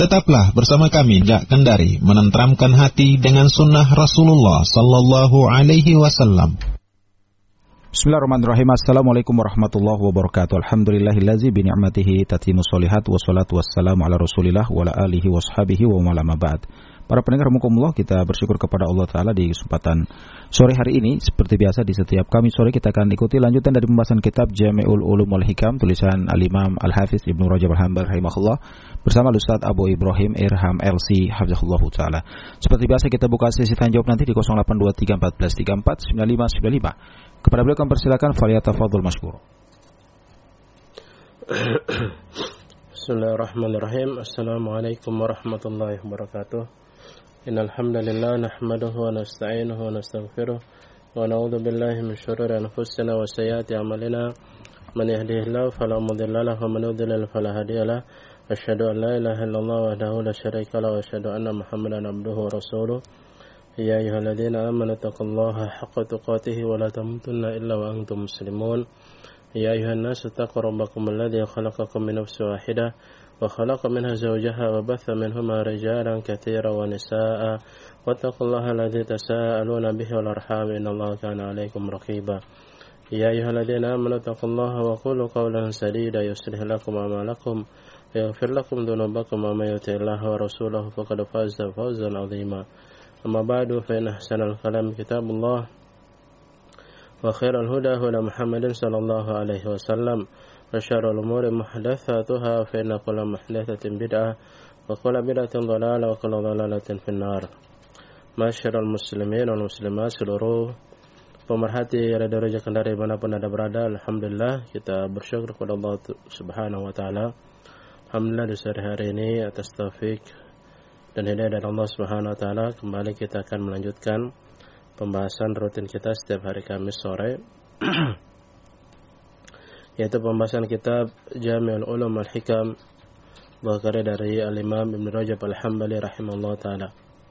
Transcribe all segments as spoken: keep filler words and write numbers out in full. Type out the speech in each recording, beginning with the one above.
Tetaplah bersama kami Jak Kendari menenteramkan hati dengan sunnah Rasulullah Sallallahu Alaihi Wasallam. Bismillahirrahmanirrahim. Assalamualaikum warahmatullahi wabarakatuh. Alhamdulillahillazi bi ni'matihi tatimmu sholihat wassalatu wassalamu ala Rasulillah wa ala alihi washabihi wa man wala ba'd. Para pendengar rahimakumullah, kita bersyukur kepada Allah Ta'ala di kesempatan sore hari ini. Seperti biasa di setiap Kamis sore kita akan ikuti lanjutan dari pembahasan kitab Jami'ul Ulum wal Hikam tulisan Al-Imam Al-Hafiz Ibnu Rajab Al-Hambali rahimahullah bersama Ustaz Abu Ibrahim Irham L C hafizahullah Ta'ala. Seperti biasa kita buka sesi tanya jawab nanti di nol delapan dua tiga empat tiga empat sembilan lima sembilan lima. Kepada beliau kami persilakan, falyatafadhal mashkur. Bismillahirrahmanirrahim. Assalamualaikum warahmatullahi wabarakatuh. Innal hamdalillah nahmaduhu wa nasta'inuhu wa nastaghfiruh wa na'udzu billahi min shururi anfusina wa sayyiati a'malina. Man yahdihillahu fala mudilla lahu wa man yudlil fala hadiya lahu. Asyhadu an la ilaha illallah wahdahu la syarika lahu wa asyhadu anna Muhammadan abduhu wa rasuluh. Ya ayyuhalladzina amanu taqullaha haqqa tuqatih wa la tamutunna illa wa antum muslimun. Ya ayyuhan nasu taqu rabbakum alladzi khalaqakum min nafsin wahidah wa khalaqa minha zawjaha wa batha minhuma rijalan katsiran wa nisaa'a wattaqullaha alladzi tasaaluna bihi wal arham innallaha kana 'alaykum raqiba. Ya ayyuhalladzina amanu taqullaha wa qulu qawlan sadida yuslih lakum a'malakum wa yaghfir lakum dhunubakum wa may yuti'illaha wa rasulahu faqad faza fawzan 'azima. Amma ba'du fa inna ahsanal kalam kitabullah wa khairal huda huda Muhammadin sallallahu alaihi wasallam wa syarrul umuri muhdatsatuha fa inna kulla muhdatsatin bid'ah wa kulla bid'atin dhalalah wa kulla dhalalatin finnar. Masyarul muslimin wal muslimat, seluruh pemerhati Radio Raja Kendari dimanapun Anda berada, alhamdulillah kita bersyukur kepada Allah Subhanahu wa taala. Alhamdulillah di sore hari ini atas taufik dan hidayah dari Allah Subhanahu wa taala kembali kita akan melanjutkan pembahasan rutin kita setiap hari Kamis sore yaitu pembahasan kitab Jami'ul Ulum wal Hikam berkarya dari Al-Imam Ibnu Rajab Al-Hambali rahimahullah taala.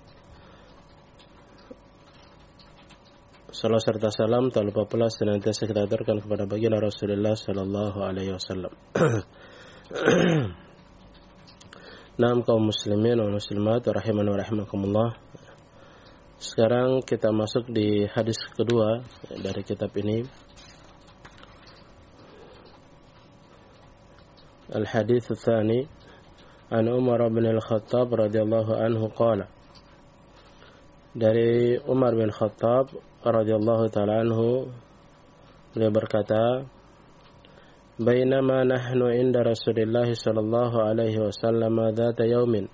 Salam serta salam tak lupa pula senantiasa kita aturkan kepada baginda Rasulullah sallallahu alaihi wasallam. Naam kaum muslimin wa muslimat rahiman wa rahimakumullah. Sekarang kita masuk di hadis kedua dari kitab ini. Al-hadits tsani an Umar bin Al-Khattab radhiyallahu anhu qala. Dari Umar bin Khattab radhiyallahu ta'ala anhu, beliau berkata, bainama nahnu inda Rasulillah sallallahu alaihi wasallam dzata yaumin.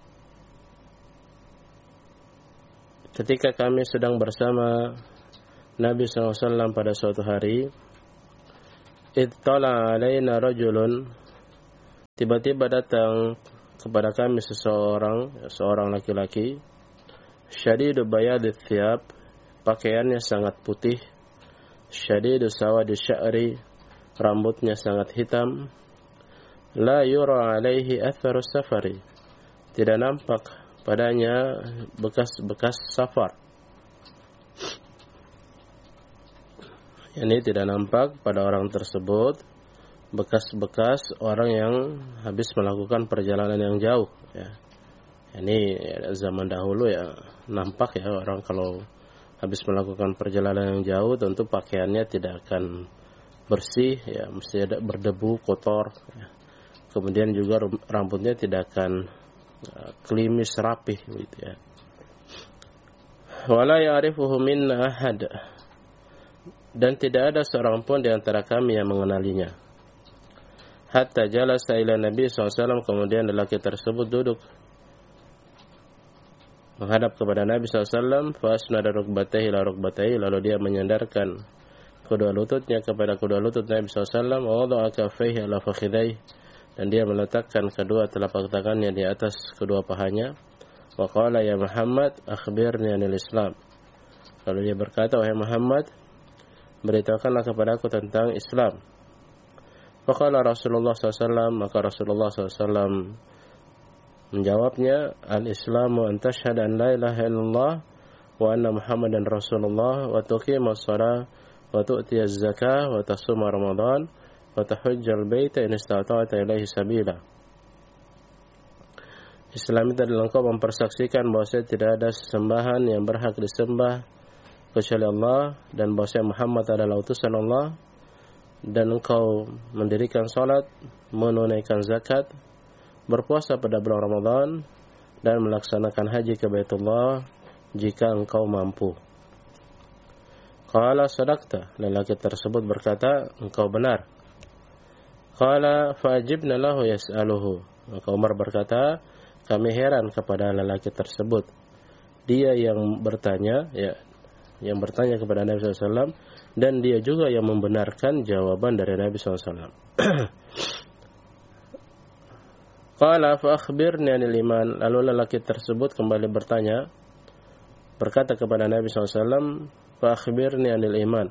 Ketika kami sedang bersama Nabi sallallahu alaihi wasallam pada suatu hari, ittala alaina rajulun, tiba-tiba datang kepada kami seseorang, seorang laki-laki, syadidu bayadith thiyab, pakaiannya sangat putih, syadidu sawadi sya'ri, rambutnya sangat hitam, la yura alaihi atharus safari, tidak nampak padanya bekas-bekas safar. Ini tidak nampak pada orang tersebut bekas-bekas orang yang habis melakukan perjalanan yang jauh ya. Ini ya, zaman dahulu ya nampak ya orang kalau habis melakukan perjalanan yang jauh tentu pakaiannya tidak akan bersih ya, mesti ada berdebu, kotor ya. Kemudian juga rambutnya tidak akan klimis rapih gitu ya. Wala ya'rifuhu minna ahad, dan tidak ada seorang pun di antara kami yang mengenalinya. Hatta jalasa ila Nabi sallallahu alaihi wasallam, kemudian lelaki tersebut duduk menghadap kepada Nabi sallallahu alaihi wasallam, fa asnada rukbatayhi ila rukbatayhi, lalu dia menyandarkan kedua lututnya kepada kedua lutut Nabi sallallahu alaihi wasallam, wa wada'a kaffayhi ala fakhidayhi, dan dia meletakkan kedua telapak tangannya di atas kedua pahanya. Wa qala ya Muhammad akhbirni anil Islam, lalu dia berkata, wahai Muhammad, beritahukanlah kepada aku tentang Islam. Wa qala Rasulullah sallallahu alaihi wasallam, maka Rasulullah sallallahu alaihi wasallam menjawabnya, al-Islamu an tashhada an la ilaha illallah wa anna Muhammadan Rasulullah wa tuqimus shalah wa tu'tiyaz zakah wa tasuma Ramadan wa tahujjal baita in istata'ta ilaihi sabila. Islam itu adalah engkau mempersaksikan bahwasanya tidak ada sesembahan yang berhak disembah kecuali Allah, dan bahwasanya Muhammad adalah utusan Allah, dan engkau mendirikan salat, menunaikan zakat, berpuasa pada bulan Ramadan, dan melaksanakan haji ke Baitullah jika engkau mampu. Qala sadaqta, lelaki tersebut berkata, engkau benar. Qala fa'ajibna lahu yas'aluhu, maka Umar berkata, kami heran kepada lelaki tersebut. Dia yang bertanya, ya, yang bertanya kepada Nabi sallallahu alaihi wasallam, dan dia juga yang membenarkan jawaban dari Nabi sallallahu alaihi wasallam. Qala fa akhbirni 'anil iman, lalu lelaki tersebut kembali bertanya, berkata kepada Nabi sallallahu alaihi wasallam, fa akhbirni 'anil iman,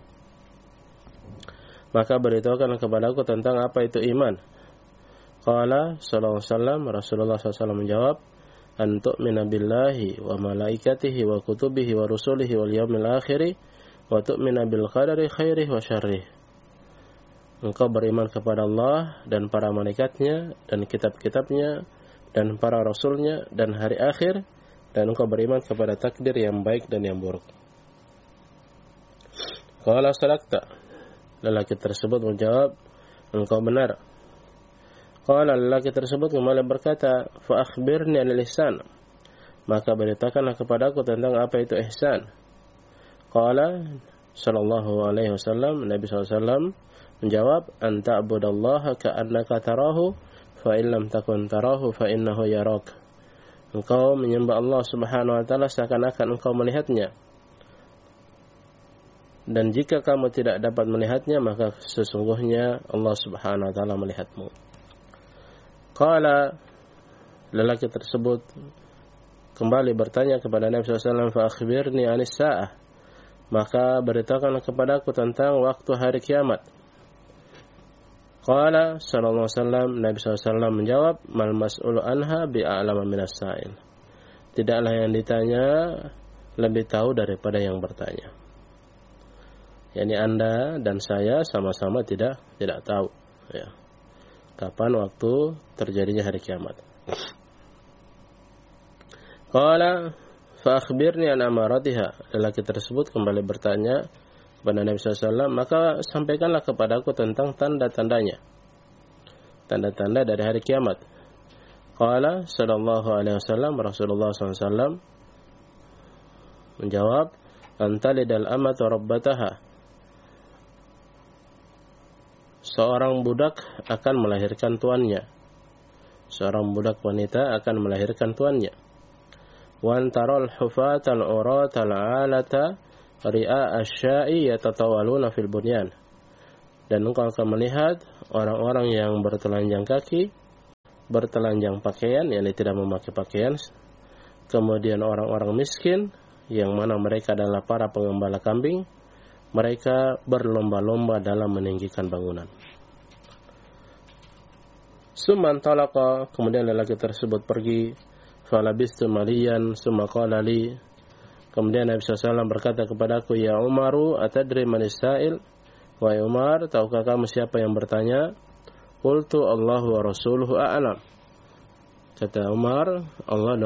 maka beritahukan kepadaku tentang apa itu iman. Qala sallallahu alaihi wasallam, Rasulullah sallallahu alaihi wasallam menjawab, an tu'mina billahi wa malaikatihi wa kutubihi wa rusulihi wal yawmil akhir wa tu'mina bil qadari khairihi wa syarrihi. Engkau beriman kepada Allah dan para malaikatnya dan kitab-kitabnya dan para rasulnya dan hari akhir, dan engkau beriman kepada takdir yang baik dan yang buruk. Qala sadaqta, lelaki tersebut menjawab, engkau benar. Qala, lelaki tersebut kembali berkata, fa akhbirni 'anil ihsan, maka beritakanlah kepadaku tentang apa itu ihsan. Qala sallallahu alaihi wasallam, Nabi sallallahu alaihi wasallam menjawab, an ta'budallaha ka'annaka tarahu fa in lam takun tarahu fa innahu yarak. Engkau menyembah Allah Subhanahu wa taala seakan-akan engkau melihatnya, dan jika kamu tidak dapat melihatnya, maka sesungguhnya Allah Subhanahu wa taala melihatmu. Qala, lelaki tersebut kembali bertanya kepada Nabi sallallahu alaihi wasallam, fa akhbirni 'anis sa'ah, maka beritahukanlah kepadaku tentang waktu hari kiamat. Qala sallallahu alaihi wasallam, Nabi sallallahu alaihi wasallam menjawab, mal mas'ulu anha bi'a'lama minas sa'il, tidaklah yang ditanya lebih tahu daripada yang bertanya. Yani Anda dan saya sama-sama tidak tidak tahu, ya, kapan waktu terjadinya hari kiamat. Qala fa akhbirni an amaratiha, lelaki tersebut kembali bertanya kepada Nabi sallallahu alaihi wasallam, maka sampaikanlah kepadaku tentang tanda-tandanya, tanda-tanda dari hari kiamat. Qala sallallahu alaihi wasallam, Rasulullah sallallahu alaihi wasallam menjawab, antalidal amatu rabbataha, seorang budak akan melahirkan tuannya, seorang budak wanita akan melahirkan tuannya. Wan taral hufatal uratal alata ri'a asya'i yatatawaluna fil bunyan, dan engkau akan melihat orang-orang yang bertelanjang kaki, bertelanjang pakaian, yakni tidak memakai pakaian, kemudian orang-orang miskin yang mana mereka adalah para pengembala kambing, mereka berlomba-lomba dalam meninggikan bangunan. Summan talaqa, kemudian lelaki tersebut pergi. Falabistu maliyan summa qala li, kemudian Nabi sallallahu alaihi wasallam berkata kepadaku, ya Umaru atadri manis sa'il, wahai Umar, tahukah kamu siapa yang bertanya? Qultu Allahu wa rasuluhu a'lam, kata Umar, Allah